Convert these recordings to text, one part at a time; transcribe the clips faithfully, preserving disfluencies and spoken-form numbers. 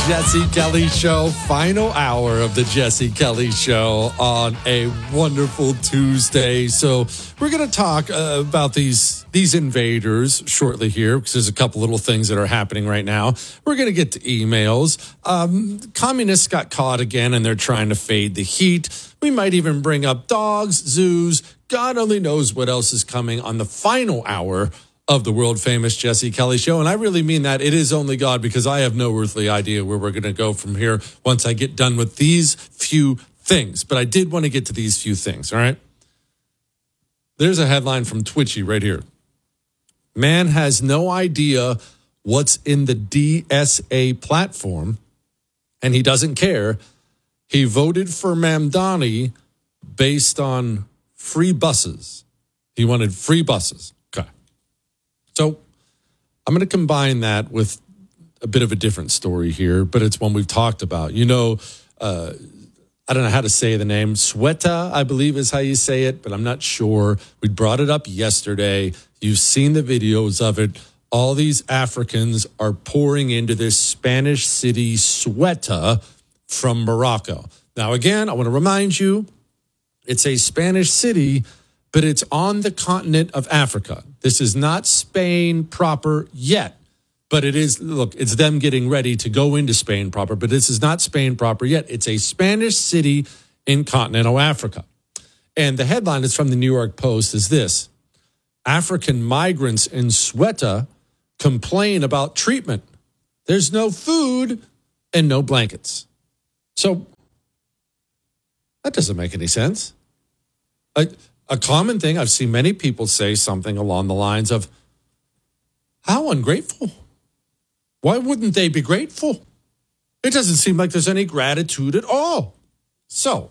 Jesse Kelly Show, final hour of the Jesse Kelly Show on a wonderful Tuesday. So we're going to talk uh, about these these invaders shortly here because there's a couple little things that are happening right now. We're going to get to emails. Um, communists got caught again and they're trying to fade the heat. We might even bring up dogs, zoos. God only knows what else is coming on the final hour of the world famous Jesse Kelly Show. And I really mean that. It is only God, because I have no earthly idea where we're going to go from here once I get done with these few things. But I did want to get to these few things, all right? There's a headline from Twitchy right here. Man has no idea what's in the D S A platform, and he doesn't care. He voted for Mamdani based on free buses. He wanted free buses. Okay. So I'm going to combine that with a bit of a different story here, but it's one we've talked about. You know, uh, I don't know how to say the name. Sweta, I believe is how you say it, but I'm not sure. We brought it up yesterday. You've seen the videos of it. All these Africans are pouring into this Spanish city, Sweta, from Morocco. Now, again, I want to remind you, it's a Spanish city, but it's on the continent of Africa. This is not Spain proper yet, but it is, look, it's them getting ready to go into Spain proper, but this is not Spain proper yet. It's a Spanish city in continental Africa. And the headline is from the New York Post is this: African migrants in Sweta complain about treatment. There's no food and no blankets. So that doesn't make any sense. I, A common thing, I've seen many people say something along the lines of, how ungrateful. Why wouldn't they be grateful? It doesn't seem like there's any gratitude at all. So,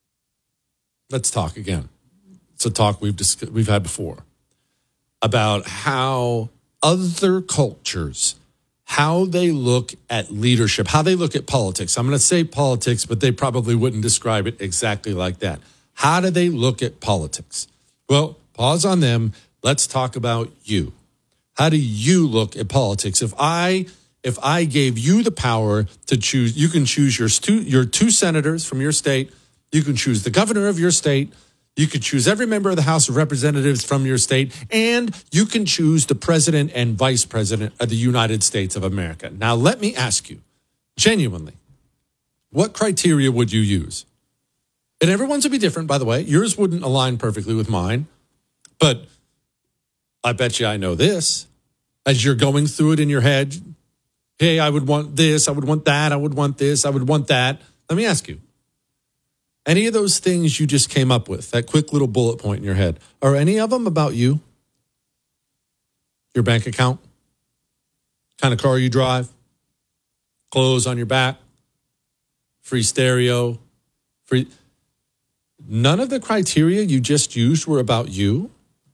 let's talk again. It's a talk we've dis- we've had before about how other cultures, how they look at leadership, how they look at politics. I'm going to say politics, but they probably wouldn't describe it exactly like that. How do they look at politics? Well, pause on them. Let's talk about you. How do you look at politics? If I if I gave you the power to choose, you can choose your two, your two senators from your state. You can choose the governor of your state. You could choose every member of the House of Representatives from your state. And you can choose the president and vice president of the United States of America. Now, let me ask you, genuinely, what criteria would you use? And everyone's would be different, by the way. Yours wouldn't align perfectly with mine. But I bet you I know this. As you're going through it in your head, hey, I would want this, I would want that, I would want this, I would want that. Let me ask you, any of those things you just came up with, that quick little bullet point in your head, are any of them about you? Your bank account? Kind of car you drive? Clothes on your back? Free stereo? Free... None of the criteria you just used were about you?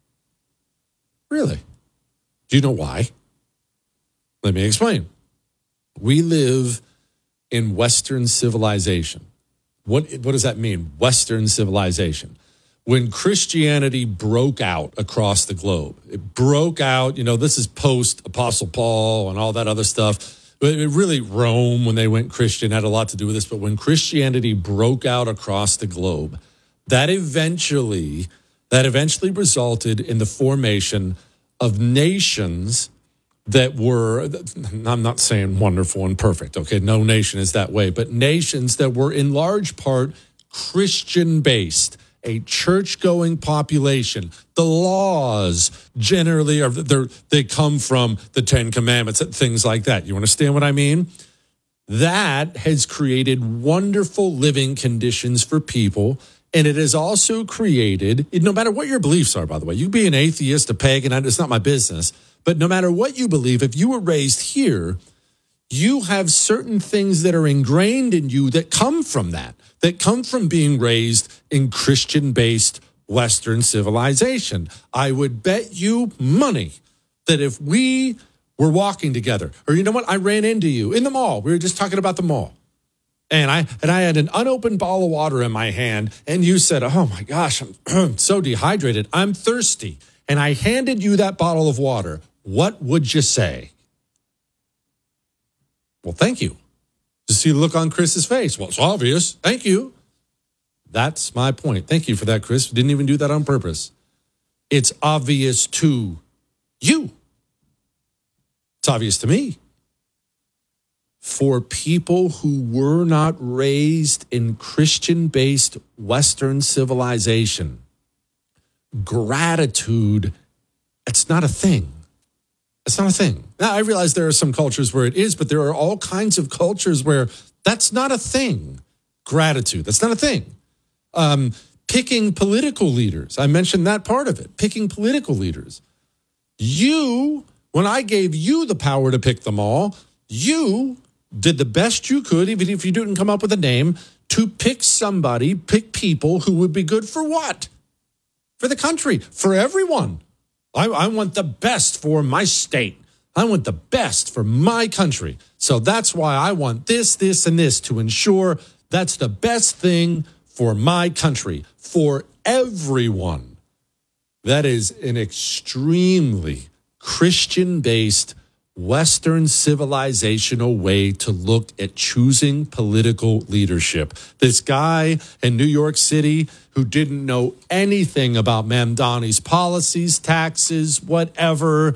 Really? Do you know why? Let me explain. We live in Western civilization. What, what does that mean, Western civilization? When Christianity broke out across the globe, it broke out, you know, this is post-Apostle Paul and all that other stuff. But it really, Rome, when they went Christian, had a lot to do with this. But when Christianity broke out across the globe, That eventually, that eventually resulted in the formation of nations that were, I'm not saying wonderful and perfect, okay? No nation is that way, but nations that were in large part Christian-based, a church-going population. The laws generally are, they come from the Ten Commandments and things like that. You understand what I mean? That has created wonderful living conditions for people. And it has also created, no matter what your beliefs are, by the way, you be an atheist, a pagan, it's not my business, but no matter what you believe, if you were raised here, you have certain things that are ingrained in you that come from that, that come from being raised in Christian-based Western civilization. I would bet you money that if we were walking together, or you know what, I ran into you in the mall. We were just talking about the mall. And I and I had an unopened bottle of water in my hand, and you said, oh, my gosh, I'm so dehydrated. I'm thirsty. And I handed you that bottle of water. What would you say? Well, thank you. see the look on Chris's face. Well, it's obvious. Thank you. That's my point. Thank you for that, Chris. Didn't even do that on purpose. It's obvious to you. It's obvious to me. For people who were not raised in Christian-based Western civilization, gratitude, it's not a thing. It's not a thing. Now, I realize there are some cultures where it is, but there are all kinds of cultures where that's not a thing. Gratitude, that's not a thing. Um, picking political leaders, I mentioned that part of it. Picking political leaders. You, when I gave you the power to pick them all, you did the best you could, even if you didn't come up with a name, to pick somebody, pick people who would be good for what? For the country, for everyone. I, I want the best for my state. I want the best for my country. So that's why I want this, this, and this to ensure that's the best thing for my country, for everyone. That is an extremely Christian-based Western civilizational way to look at choosing political leadership. This guy in New York City who didn't know anything about Mamdani's policies, taxes, whatever,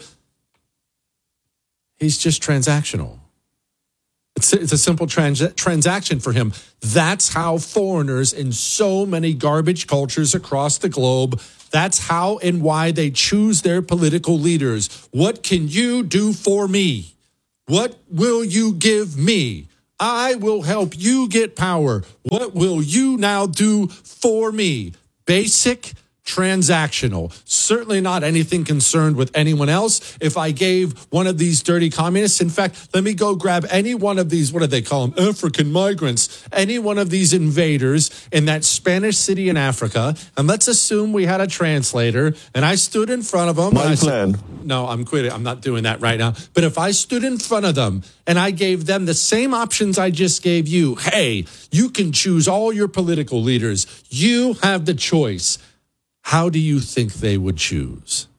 he's just transactional. It's, it's a simple trans- transaction for him. That's how foreigners in so many garbage cultures across the globe, that's how and why they choose their political leaders. What can you do for me? What will you give me? I will help you get power. What will you now do for me? Basic, transactional. Certainly not anything concerned with anyone else. If I gave one of these dirty communists, in fact, let me go grab any one of these, what do they call them? African migrants, any one of these invaders in that Spanish city in Africa, and let's assume we had a translator, and I stood in front of them. My and I plan. Said, no, I'm quitting. I'm not doing that right now. But if I stood in front of them and I gave them the same options I just gave you, hey, you can choose all your political leaders. You have the choice. How do you think they would choose?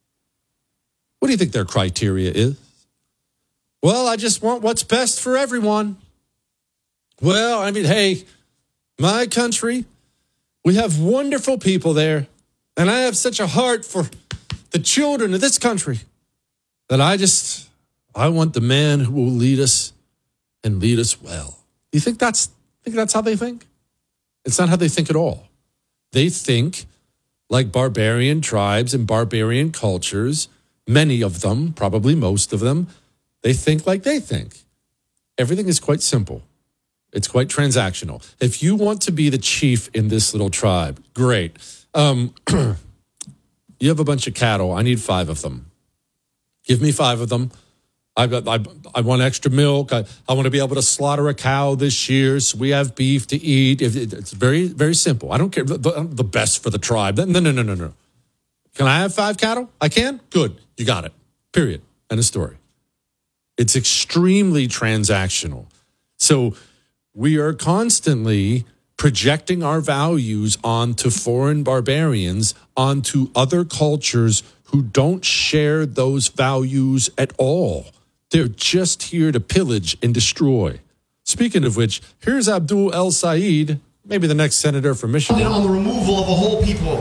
What do you think their criteria is? Well, I just want what's best for everyone. Well, I mean, hey, my country, we have wonderful people there, and I have such a heart for the children of this country that I just, I want the man who will lead us and lead us well. Do you think that's, think that's how they think? It's not how they think at all. They think like barbarian tribes and barbarian cultures, many of them, probably most of them, they think like they think. Everything is quite simple. It's quite transactional. If you want to be the chief in this little tribe, great. Um, you have a bunch of cattle. I need five of them. Give me five of them. I, I, I want extra milk. I, I want to be able to slaughter a cow this year so we have beef to eat. It's very, very simple. I don't care. The, the best for the tribe. No, no, no, no, no. Can I have five cattle? I can? Good. You got it. Period. End of story. It's extremely transactional. So we are constantly projecting our values onto foreign barbarians, onto other cultures who don't share those values at all. They're just here to pillage and destroy. Speaking of which, here's Abdul El Sayed, maybe the next senator from Michigan. Founded on the removal of a whole people.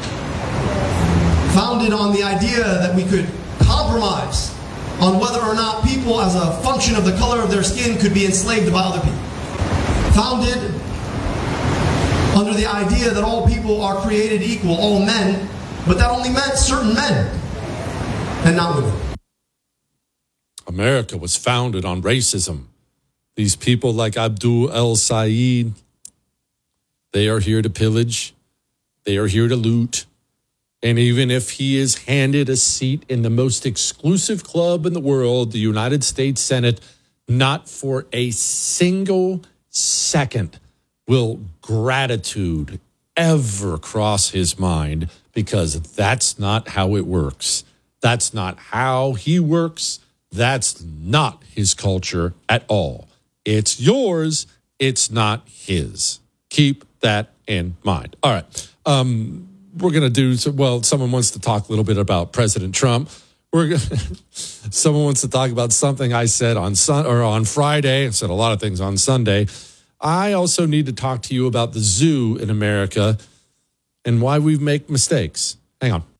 Founded on the idea that we could compromise on whether or not people, as a function of the color of their skin, could be enslaved by other people. Founded under the idea that all people are created equal, all men, but that only meant certain men and not women. America was founded on racism. These people like Abdul El Sayed, they are here to pillage. They are here to loot. And even if he is handed a seat in the most exclusive club in the world, the United States Senate, not for a single second will gratitude ever cross his mind, because that's not how it works. That's not how he works. That's not his culture at all. It's yours. It's not his. Keep that in mind. All right. Um, we're going to do, so, well, someone wants to talk a little bit about President Trump. We're someone wants to talk about something I said on Sun or on Friday. I said a lot of things on Sunday. I also need to talk to you about the zoo in America and why we make mistakes. Hang on.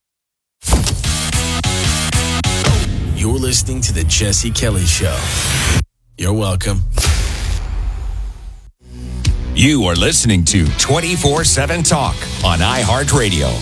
You're listening to the Jesse Kelly Show. You're welcome. You are listening to twenty-four seven Talk on iHeartRadio.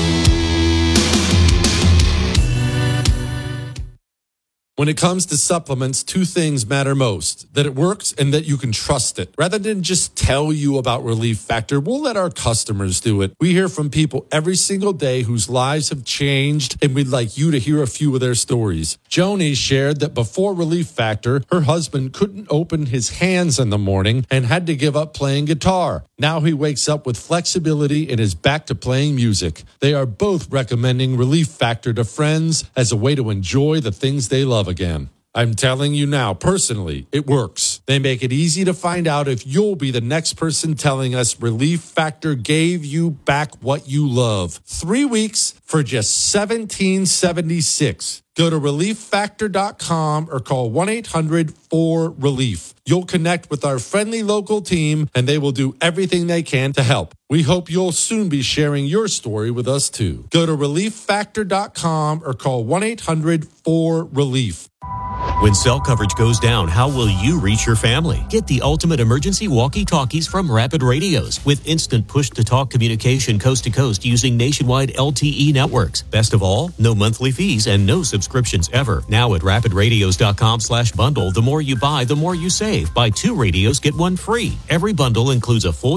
When it comes to supplements, two things matter most: that it works and that you can trust it. Rather than just tell you about Relief Factor, we'll let our customers do it. We hear from people every single day whose lives have changed, and we'd like you to hear a few of their stories. Joni shared that before Relief Factor, her husband couldn't open his hands in the morning and had to give up playing guitar. Now he wakes up with flexibility and is back to playing music. They are both recommending Relief Factor to friends as a way to enjoy the things they love again. I'm telling you now, personally, it works. They make it easy to find out if you'll be the next person telling us Relief Factor gave you back what you love. Three weeks for just seventeen seventy-six. Go to relief factor dot com or call one eight hundred four relief. You'll connect with our friendly local team, and they will do everything they can to help. We hope you'll soon be sharing your story with us, too. Go to relief factor dot com or call one eight hundred four relief. When cell coverage goes down, how will you reach your family? Get the ultimate emergency walkie-talkies from Rapid Radios with instant push-to-talk communication coast-to-coast using nationwide L T E networks. Best of all, no monthly fees and no subscriptions ever. Now at rapid radios dot com slash bundle, the more you buy, the more you save. Buy two radios, get one free. Every bundle includes a full